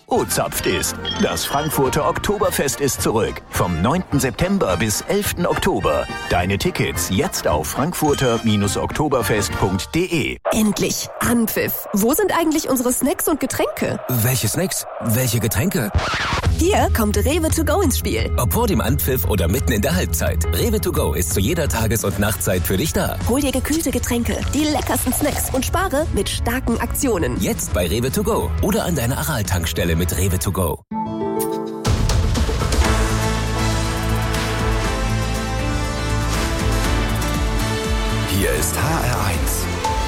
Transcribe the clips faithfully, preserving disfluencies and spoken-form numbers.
O-zapft ist. Das Frankfurter Oktoberfest ist zurück. Vom neunten September bis elften Oktober. Deine Tickets jetzt auf frankfurter oktoberfest punkt de. Endlich Anpfiff. Wo sind eigentlich unsere Snacks und Getränke? Welche Snacks? Welche Getränke? Hier kommt Rewe to go ins Spiel. Ob vor dem Anpfiff oder mitten in der Halbzeit. Rewe to go ist zu jeder Tages- und Nachtzeit für dich da. Hol dir gekühlte Getränke, die leckersten Snacks und spare mit starken Aktionen. Jetzt bei Rewe to go oder an deiner Aral-Tankstelle mit Rewe to go. Hier ist H R eins.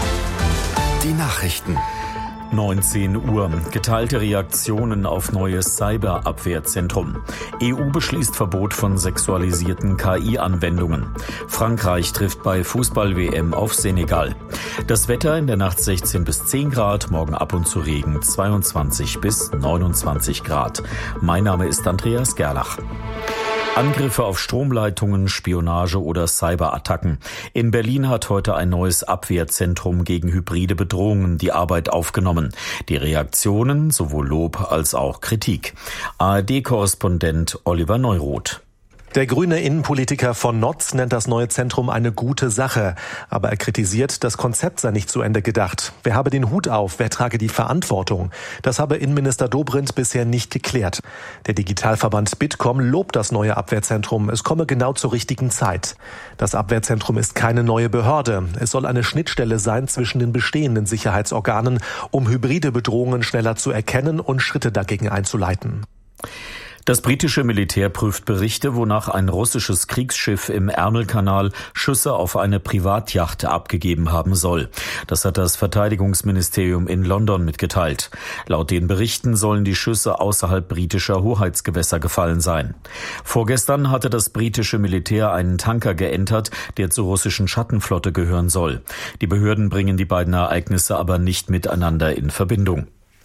Die Nachrichten. neunzehn Uhr. Geteilte Reaktionen auf neues Cyberabwehrzentrum. E U beschließt Verbot von sexualisierten K I-Anwendungen. Frankreich trifft bei Fußball-W M auf Senegal. Das Wetter in der Nacht sechzehn bis zehn Grad, morgen ab und zu Regen zweiundzwanzig bis neunundzwanzig Grad. Mein Name ist Andreas Gerlach. Angriffe auf Stromleitungen, Spionage oder Cyberattacken. In Berlin hat heute ein neues Abwehrzentrum gegen hybride Bedrohungen die Arbeit aufgenommen. Die Reaktionen, sowohl Lob als auch Kritik. A R D-Korrespondent Oliver Neuroth. Der grüne Innenpolitiker von Notz nennt das neue Zentrum eine gute Sache. Aber er kritisiert, das Konzept sei nicht zu Ende gedacht. Wer habe den Hut auf, wer trage die Verantwortung? Das habe Innenminister Dobrindt bisher nicht geklärt. Der Digitalverband Bitkom lobt das neue Abwehrzentrum. Es komme genau zur richtigen Zeit. Das Abwehrzentrum ist keine neue Behörde. Es soll eine Schnittstelle sein zwischen den bestehenden Sicherheitsorganen, um hybride Bedrohungen schneller zu erkennen und Schritte dagegen einzuleiten. Das britische Militär prüft Berichte, wonach ein russisches Kriegsschiff im Ärmelkanal Schüsse auf eine Privatjacht abgegeben haben soll. Das hat das Verteidigungsministerium in London mitgeteilt. Laut den Berichten sollen die Schüsse außerhalb britischer Hoheitsgewässer gefallen sein. Vorgestern hatte das britische Militär einen Tanker geentert, der zur russischen Schattenflotte gehören soll. Die Behörden bringen die beiden Ereignisse aber nicht miteinander in Verbindung.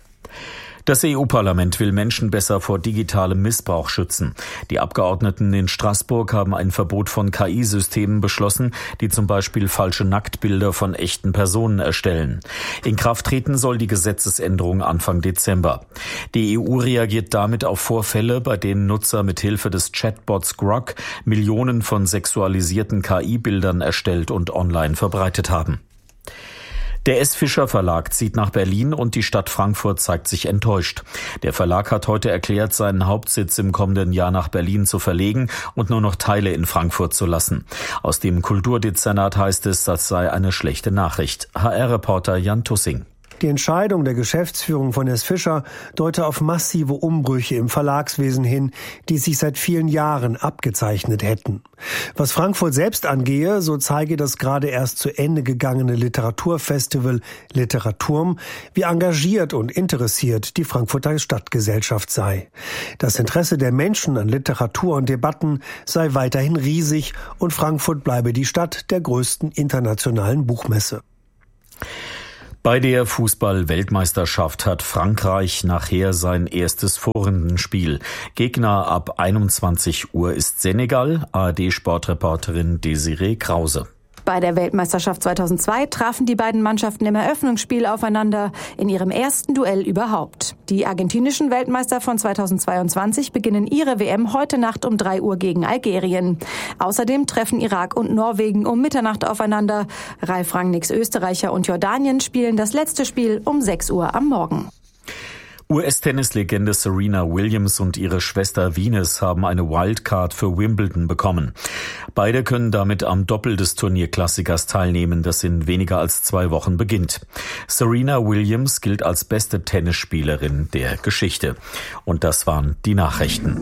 Das E U-Parlament will Menschen besser vor digitalem Missbrauch schützen. Die Abgeordneten in Straßburg haben ein Verbot von K I-Systemen beschlossen, die zum Beispiel falsche Nacktbilder von echten Personen erstellen. In Kraft treten soll die Gesetzesänderung Anfang Dezember. Die E U reagiert damit auf Vorfälle, bei denen Nutzer mit Hilfe des Chatbots Grok Millionen von sexualisierten K I-Bildern erstellt und online verbreitet haben. Der S. Fischer Verlag zieht nach Berlin und die Stadt Frankfurt zeigt sich enttäuscht. Der Verlag hat heute erklärt, seinen Hauptsitz im kommenden Jahr nach Berlin zu verlegen und nur noch Teile in Frankfurt zu lassen. Aus dem Kulturdezernat heißt es, das sei eine schlechte Nachricht. H R-Reporter Jan Tussing. Die Entscheidung der Geschäftsführung von S. Fischer deute auf massive Umbrüche im Verlagswesen hin, die sich seit vielen Jahren abgezeichnet hätten. Was Frankfurt selbst angehe, so zeige das gerade erst zu Ende gegangene Literaturfestival Literaturm, wie engagiert und interessiert die Frankfurter Stadtgesellschaft sei. Das Interesse der Menschen an Literatur und Debatten sei weiterhin riesig und Frankfurt bleibe die Stadt der größten internationalen Buchmesse. Bei der Fußball-Weltmeisterschaft hat Frankreich nachher sein erstes Vorrundenspiel. Gegner ab einundzwanzig Uhr ist Senegal. A R D-Sportreporterin Desiree Krause. Bei der Weltmeisterschaft zweitausendzwei trafen die beiden Mannschaften im Eröffnungsspiel aufeinander, in ihrem ersten Duell überhaupt. Die argentinischen Weltmeister von zweitausendzweiundzwanzig beginnen ihre W M heute Nacht um drei Uhr gegen Algerien. Außerdem treffen Irak und Norwegen um Mitternacht aufeinander. Ralf Rangnicks Österreicher und Jordanien spielen das letzte Spiel um sechs Uhr am Morgen. U S-Tennislegende Serena Williams und ihre Schwester Venus haben eine Wildcard für Wimbledon bekommen. Beide können damit am Doppel des Turnierklassikers teilnehmen, das in weniger als zwei Wochen beginnt. Serena Williams gilt als beste Tennisspielerin der Geschichte. Und das waren die Nachrichten.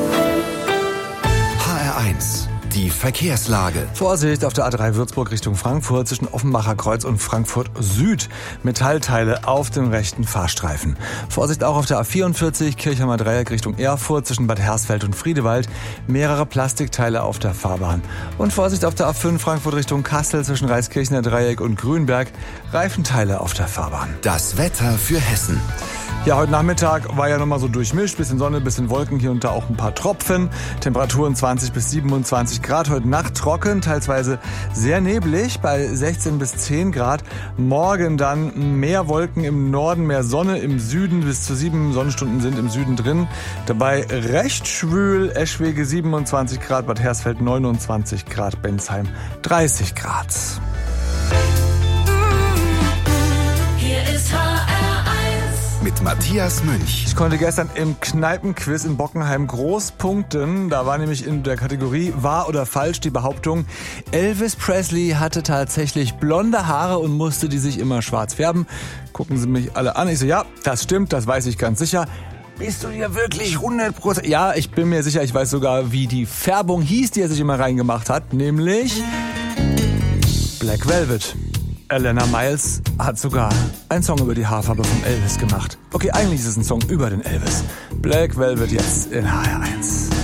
H R eins. Die Verkehrslage. Vorsicht auf der A drei Würzburg Richtung Frankfurt zwischen Offenbacher Kreuz und Frankfurt Süd. Metallteile auf dem rechten Fahrstreifen. Vorsicht auch auf der A vierundvierzig Kirchheimer Dreieck Richtung Erfurt zwischen Bad Hersfeld und Friedewald. Mehrere Plastikteile auf der Fahrbahn. Und Vorsicht auf der A fünf Frankfurt Richtung Kassel zwischen Reiskirchener Dreieck und Grünberg. Reifenteile auf der Fahrbahn. Das Wetter für Hessen. Ja, heute Nachmittag war ja nochmal so durchmischt. Bisschen Sonne, bisschen Wolken, hier und da auch ein paar Tropfen. Temperaturen zwanzig bis siebenundzwanzig Grad. Heute Nacht trocken, teilweise sehr neblig bei sechzehn bis zehn Grad. Morgen dann mehr Wolken im Norden, mehr Sonne im Süden. Bis zu sieben Sonnenstunden sind im Süden drin. Dabei recht schwül. Eschwege siebenundzwanzig Grad, Bad Hersfeld neunundzwanzig Grad, Bensheim dreißig Grad. Hier ist H R eins mit Matthias Münch. Ich konnte gestern im Kneipenquiz in Bockenheim groß punkten. Da war nämlich in der Kategorie wahr oder falsch die Behauptung, Elvis Presley hatte tatsächlich blonde Haare und musste die sich immer schwarz färben. Gucken Sie mich alle an. Ich so, ja, das stimmt, das weiß ich ganz sicher. Bist du dir wirklich hundert Prozent... Ja, ich bin mir sicher, ich weiß sogar, wie die Färbung hieß, die er sich immer reingemacht hat. Nämlich Black Velvet. Elena Miles hat sogar einen Song über die Haarfarbe von Elvis gemacht. Okay, eigentlich ist es ein Song über den Elvis. Black Velvet jetzt in H R eins.